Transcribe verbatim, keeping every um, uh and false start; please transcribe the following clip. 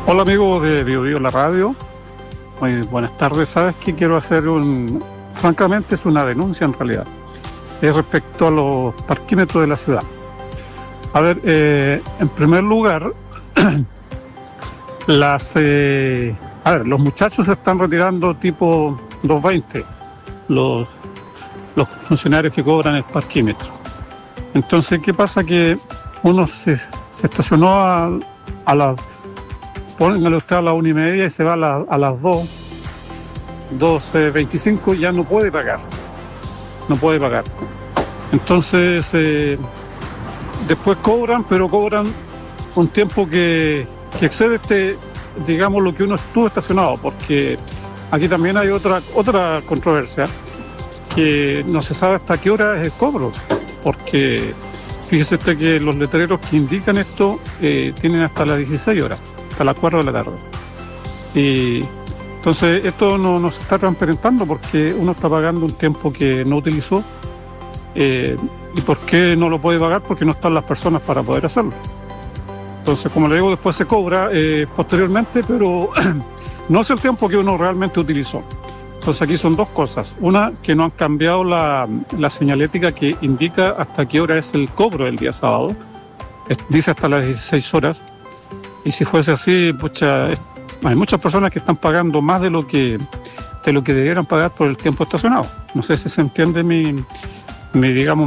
Hola amigos de Bio Bio La Radio, muy buenas tardes. ¿Sabes qué quiero hacer? Un, francamente es una denuncia en realidad, es respecto a los parquímetros de la ciudad. A ver, eh, en primer lugar, las, eh, a ver, los muchachos se están retirando tipo dos veinte, los, los funcionarios que cobran el parquímetro. Entonces, ¿qué pasa? Que uno se, se estacionó a, a las, póngale usted a las una y media y se va a, la, a las dos, doce veinticinco y ya no puede pagar, no puede pagar. Entonces, eh, después cobran, pero cobran un tiempo que, que excede este, digamos, lo que uno estuvo estacionado, porque aquí también hay otra, otra controversia, que no se sabe hasta qué hora es el cobro, porque fíjese usted que los letreros que indican esto eh, tienen hasta las dieciséis horas, hasta las cuatro de la tarde. Y entonces esto no nos está transparentando porque uno está pagando un tiempo que no utilizó. Eh, ¿Y por qué no lo puede pagar? Porque no están las personas para poder hacerlo. Entonces, como le digo, después se cobra eh, posteriormente, pero no es el tiempo que uno realmente utilizó. Entonces aquí son dos cosas. Una, que no han cambiado la, la señalética que indica hasta qué hora es el cobro del día sábado. Es, dice hasta las dieciséis horas. Y si fuese así, pucha, es, hay muchas personas que están pagando más de lo que, de lo que debieran pagar por el tiempo estacionado. No sé si se entiende mi, mi digamos,